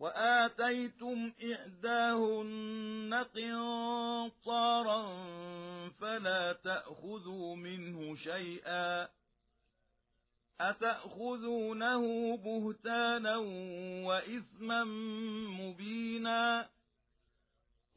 وآتيتم إحداهن قنطارا فلا تأخذوا منه شيئا أتأخذونه بهتانا وإثما مبينا